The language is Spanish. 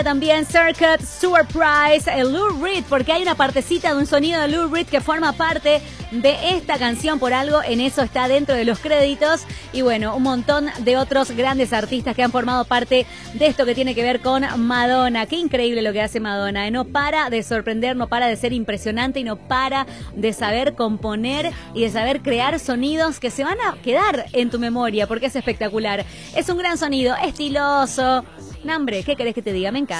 También Circuit, Surprise, Lou Reed, porque hay una partecita de un sonido de Lou Reed que forma parte de esta canción, por algo en eso está dentro de los créditos. Y bueno, un montón de otros grandes artistas que han formado parte de esto que tiene que ver con Madonna. Qué increíble lo que hace Madonna, ¿eh? No para de sorprender, no para de ser impresionante y no para de saber componer y de saber crear sonidos que se van a quedar en tu memoria porque es espectacular. Es un gran sonido, estiloso. No, hombre, ¿qué querés que te diga? Me encanta.